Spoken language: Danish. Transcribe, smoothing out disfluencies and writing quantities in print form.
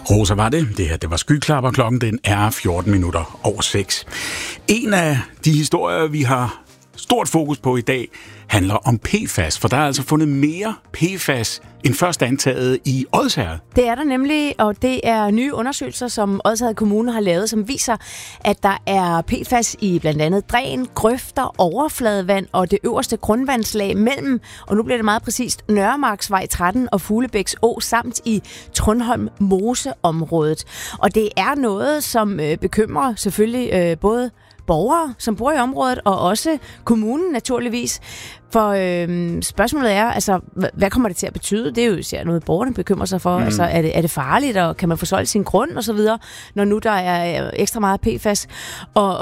Rosa var det. Det her, det var Skyklapper. Klokken den er 6:14. En af de historier, vi har stort fokus på i dag, handler om PFAS, for der er altså fundet mere PFAS end først antaget i Odsherred. Det er der nemlig, og det er nye undersøgelser, som Odsherred Kommune har lavet, som viser, at der er PFAS i blandt andet dræn, grøfter, overfladevand og det øverste grundvandslag mellem, og nu bliver det meget præcist, Nørremarksvej 13 og Fuglebæks Å, samt i Trundholm Moseområdet. Og det er noget, som bekymrer selvfølgelig både borgere, som bor i området, og også kommunen naturligvis. For spørgsmålet er, altså, hvad kommer det til at betyde? Det er jo især noget, borgerne bekymrer sig for. Altså, er det farligt, og kan man få solgt sin grund og så videre, når nu der er ekstra meget PFAS? Og